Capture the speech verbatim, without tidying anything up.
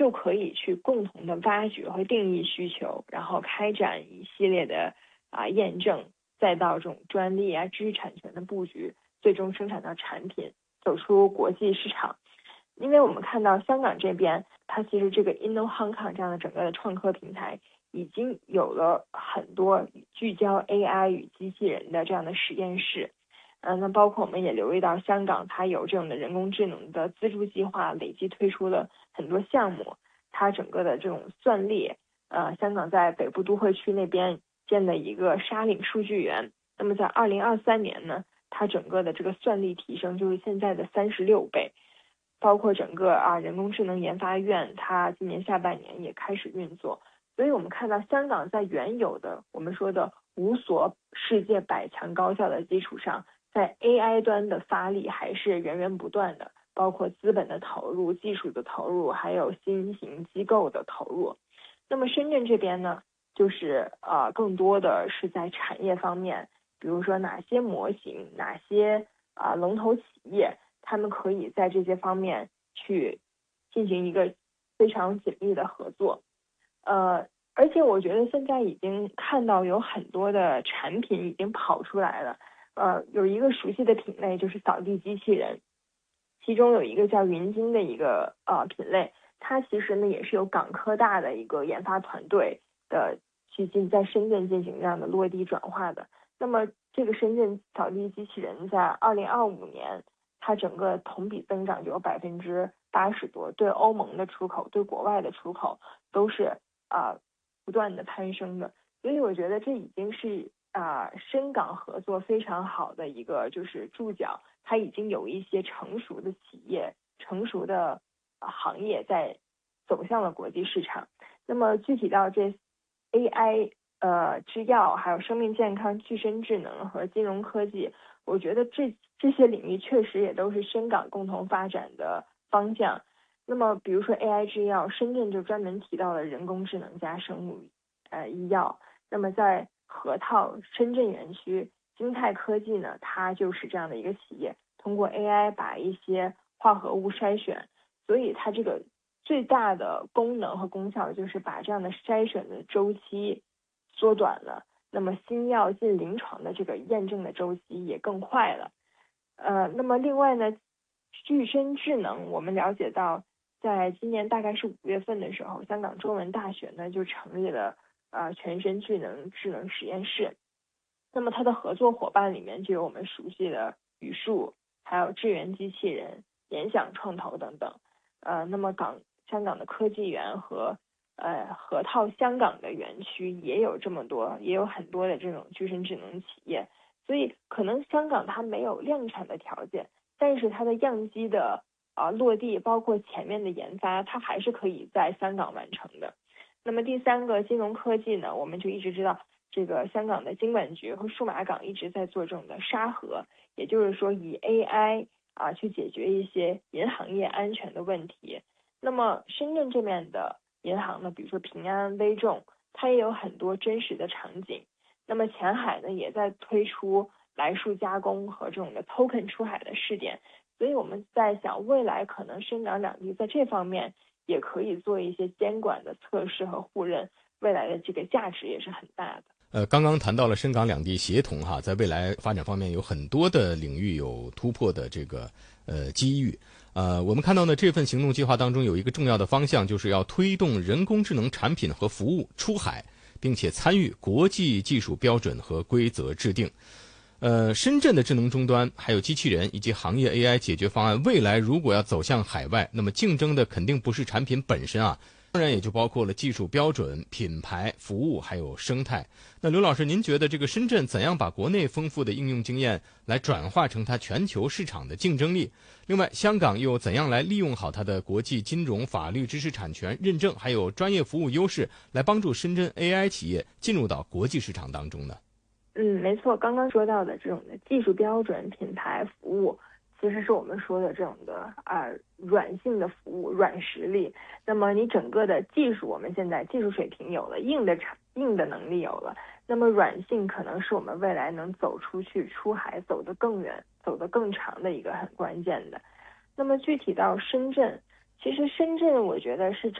就可以去共同的挖掘和定义需求，然后开展一系列的啊验证，再到这种专利啊、知识产权的布局，最终生产到产品，走出国际市场。因为我们看到香港这边，它其实这个 Inno Hong Kong 这样的整个的创科平台，已经有了很多聚焦 A I 与机器人的这样的实验室。嗯、呃，那包括我们也留意到香港它有这种的人工智能的资助计划，累计推出了很多项目。它整个的这种算力，呃，香港在北部都会区那边建的一个沙岭数据园，那么在二零二三年呢，它整个的这个算力提升就是现在的三十六倍。包括整个啊人工智能研发院，它今年下半年也开始运作。所以我们看到香港在原有的我们说的五所世界百强高校的基础上，在 A I 端的发力还是源源不断的，包括资本的投入、技术的投入，还有新型机构的投入。那么深圳这边呢，就是呃更多的是在产业方面，比如说哪些模型、哪些啊、呃、龙头企业，他们可以在这些方面去进行一个非常紧密的合作。呃，而且我觉得现在已经看到有很多的产品已经跑出来了。呃，有一个熟悉的品类就是扫地机器人，其中有一个叫云鲸的一个呃品类，它其实呢也是由港科大的一个研发团队的去进在深圳进行这样的落地转化的。那么这个深圳扫地机器人在二零二五年，它整个同比增长就有百分之八十多，对欧盟的出口、对国外的出口都是啊、呃、不断的攀升的。所以我觉得这已经是啊、呃、深港合作非常好的一个就是注脚，它已经有一些成熟的企业、成熟的、呃、行业在走向了国际市场。那么具体到这 A I 呃制药，还有生命健康、具身智能和金融科技，我觉得这这些领域确实也都是深港共同发展的方向。那么比如说 A I 制药，深圳就专门提到了人工智能加生物呃医药。那么在河套深圳园区，金泰科技呢，它就是这样的一个企业，通过 A I 把一些化合物筛选，所以它这个最大的功能和功效就是把这样的筛选的周期缩短了，那么新药进临床的这个验证的周期也更快了。呃，那么另外呢，具身智能，我们了解到，在今年大概是五月份的时候，香港中文大学呢就成立了呃全身智能智能实验室。那么它的合作伙伴里面就有我们熟悉的语数，还有智源机器人、联想创投等等。呃，那么港香港的科技园和呃河套香港的园区也有这么多，也有很多的这种具身智能企业。所以可能香港它没有量产的条件，但是它的样机的啊、呃、落地，包括前面的研发，它还是可以在香港完成的。那么第三个金融科技呢，我们就一直知道，这个香港的金管局和数码港一直在做这种的沙盒，也就是说以 A I 啊去解决一些银行业安全的问题。那么深圳这边的银行呢，比如说平安、微众，它也有很多真实的场景。那么前海呢，也在推出来数加工和这种的 token 出海的试点。所以我们在想，未来可能深港两地在这方面也可以做一些监管的测试和互认，未来的这个价值也是很大的。 呃，刚刚谈到了深港两地协同哈，在未来发展方面有很多的领域有突破的这个呃机遇。呃，我们看到呢，这份行动计划当中有一个重要的方向，就是要推动人工智能产品和服务出海，并且参与国际技术标准和规则制定。呃，深圳的智能终端、还有机器人以及行业 A I 解决方案，未来如果要走向海外，那么竞争的肯定不是产品本身啊。当然也就包括了技术标准、品牌、服务还有生态。那刘老师，您觉得这个深圳怎样把国内丰富的应用经验来转化成它全球市场的竞争力？另外，香港又怎样来利用好它的国际金融、法律、知识产权认证还有专业服务优势，来帮助深圳 A I 企业进入到国际市场当中呢？ 嗯，没错，刚刚说到的这种的技术标准、品牌、服务，其实是我们说的这种的啊、呃、软性的服务、软实力。那么你整个的技术，我们现在技术水平有了，硬的产硬的能力有了，那么软性可能是我们未来能走出去、出海、走得更远、走得更长的一个很关键的。那么具体到深圳，其实深圳我觉得是整